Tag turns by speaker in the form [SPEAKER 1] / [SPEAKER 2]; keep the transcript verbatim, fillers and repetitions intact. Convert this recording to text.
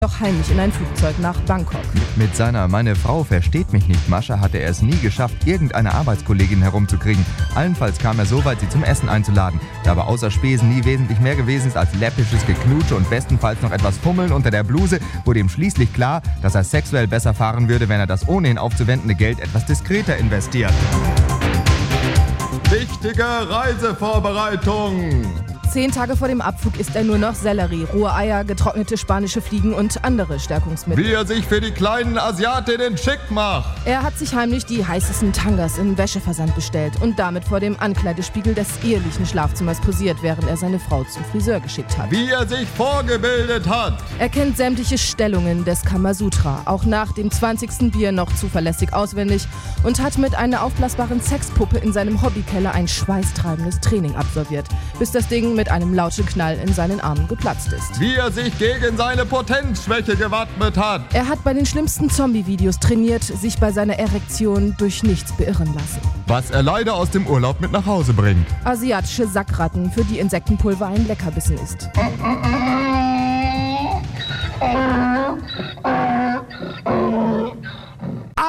[SPEAKER 1] doch heimlich in ein Flugzeug nach Bangkok.
[SPEAKER 2] Mit seiner »Meine Frau versteht mich nicht« Masche hatte er es nie geschafft, irgendeine Arbeitskollegin herumzukriegen. Allenfalls kam er so weit, sie zum Essen einzuladen. Da aber außer Spesen nie wesentlich mehr gewesen ist als läppisches Geknutsche und bestenfalls noch etwas Fummeln unter der Bluse, wurde ihm schließlich klar, dass er sexuell besser fahren würde, wenn er das ohnehin aufzuwendende Geld etwas diskreter investiert.
[SPEAKER 3] Wichtige Reisevorbereitung.
[SPEAKER 1] Zehn Tage vor dem Abflug isst er nur noch Sellerie, rohe Eier, getrocknete spanische Fliegen und andere Stärkungsmittel.
[SPEAKER 3] Wie er sich für die kleinen Asiatinnen schick macht.
[SPEAKER 1] Er hat sich heimlich die heißesten Tangas im Wäscheversand bestellt und damit vor dem Ankleidespiegel des ehelichen Schlafzimmers posiert, während er seine Frau zum Friseur geschickt hat.
[SPEAKER 3] Wie er sich vorgebildet hat.
[SPEAKER 1] Er kennt sämtliche Stellungen des Kamasutra, auch nach dem zwanzigsten Bier noch zuverlässig auswendig und hat mit einer aufblasbaren Sexpuppe in seinem Hobbykeller ein schweißtreibendes Training absolviert, bis das Ding mit mit einem lauten Knall in seinen Armen geplatzt ist.
[SPEAKER 3] Wie er sich gegen seine Potenzschwäche gewappnet hat.
[SPEAKER 1] Er hat bei den schlimmsten Zombie-Videos trainiert, sich bei seiner Erektion durch nichts beirren lassen.
[SPEAKER 3] Was er leider aus dem Urlaub mit nach Hause bringt.
[SPEAKER 1] Asiatische Sackratten, für die Insektenpulver ein Leckerbissen ist.